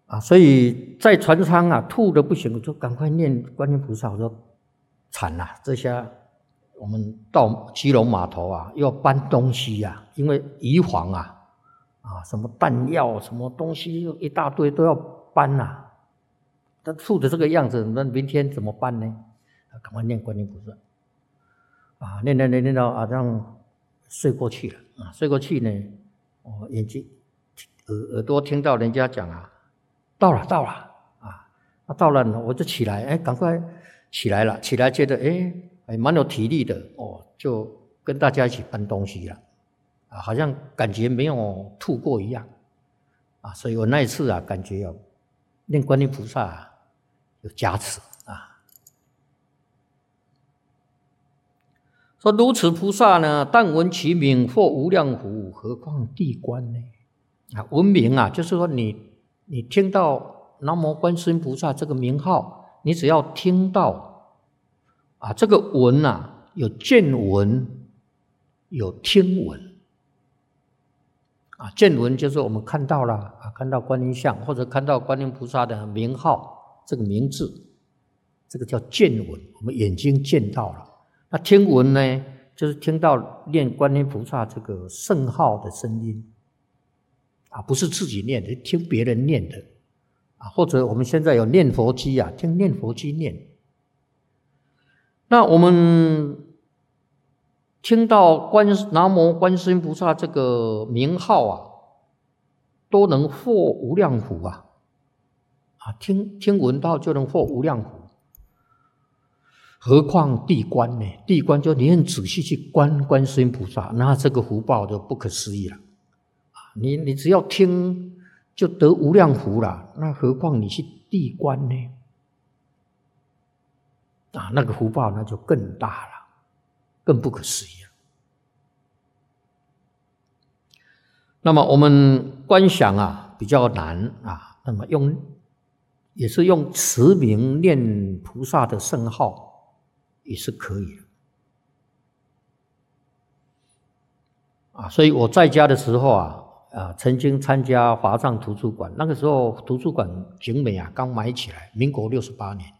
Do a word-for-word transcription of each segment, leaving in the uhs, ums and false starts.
啊，所以在船舱啊吐的不行，我就赶快念观音菩萨。我说惨了，这下我们到基隆码头啊，又要搬东西啊，因为移防啊，啊，什么弹药、什么东西一大堆都要搬啊。他吐的这个样子，那明天怎么办呢？赶快念观音菩萨，啊，念念念念到啊，这样睡过去了啊，睡过去呢，我眼睛耳耳朵听到人家讲啊。到了，到了啊！啊，到了，我就起来，哎，赶快起来了。起来觉得，哎，还蛮有体力的哦，就跟大家一起搬东西了，啊，好像感觉没有吐过一样，啊，所以我那一次啊，感觉有念观音菩萨、啊、有加持啊。说如此菩萨呢，但闻其名，或无量福，何况地观呢？啊，闻名啊，就是说你。你听到南无观世音菩萨这个名号，你只要听到啊，这个闻啊，有见闻，有听闻啊。见闻就是我们看到了啊，看到观音像，或者看到观音菩萨的名号，这个名字，这个叫见闻，我们眼睛见到了。那听闻呢，就是听到念观音菩萨这个圣号的声音。啊，不是自己念的，听别人念的啊，或者我们现在有念佛机啊，听念佛机念。那我们听到观南无观世音菩萨这个名号啊，都能获无量福啊！啊，听听闻到就能获无量福，何况地观呢？地观就你很仔细去观观世音菩萨，那这个福报就不可思议了。你你只要听就得无量福了，那何况你去地观呢？啊，那个福报那就更大了，更不可思议了。那么我们观想啊比较难啊，那么用也是用持名念菩萨的圣号也是可以的。啊，所以我在家的时候啊。啊，曾经参加华藏图书馆，那个时候图书馆景美啊刚买起来，民国六十八年，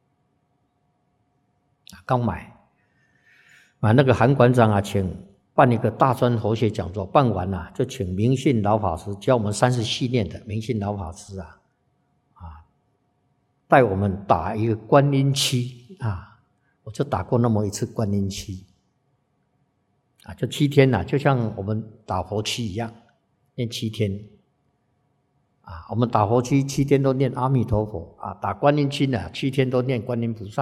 啊刚买，啊那个韩馆长啊请办一个大专佛学讲座，办完啊就请明信老法师教我们三十系念的明信老法师啊，啊带我们打一个观音七啊，我就打过那么一次观音七，啊就七天啊，就像我们打佛七一样。念七天啊，我们打佛七七天都念阿弥陀佛啊，打观音七呢七天都念观音菩萨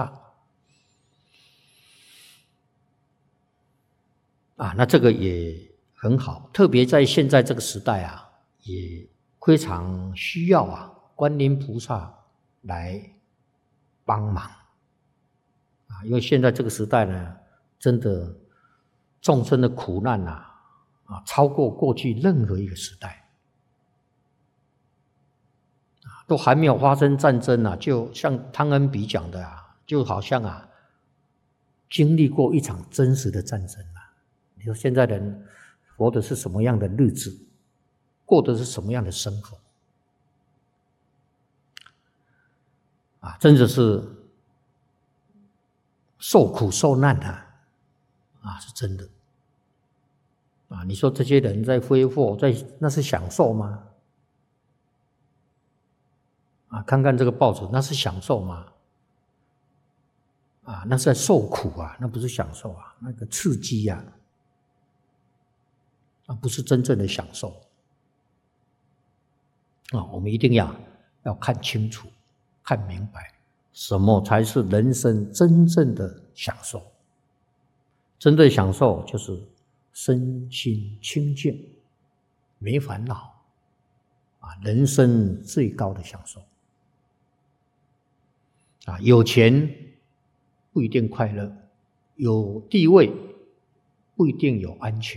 啊，那这个也很好，特别在现在这个时代啊，也非常需要啊观音菩萨来帮忙啊，因为现在这个时代呢，真的众生的苦难啊。啊，超过过去任何一个时代，啊，都还没有发生战争啊，就像汤恩比讲的啊，就好像啊，经历过一场真实的战争啊。你说现在人活的是什么样的日子，过的是什么样的生活？啊，真的是受苦受难啊，啊，是真的。啊，你说这些人在挥霍，在那是享受吗？啊，看看这个报纸，那是享受吗？啊，那是在受苦啊，那不是享受啊，那个刺激啊，那不是真正的享受。啊，我们一定要要看清楚、看明白，什么才是人生真正的享受？真正的享受就是身心清净，没烦恼，啊，人生最高的享受。啊，有钱不一定快乐，有地位不一定有安全。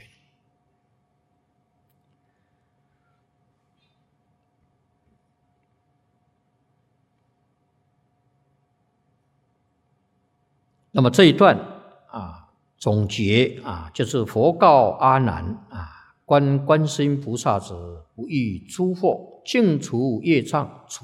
那么这一段啊，总结啊，就是佛告阿难啊，观观世音菩萨者，不欲诸惑，净除业障，除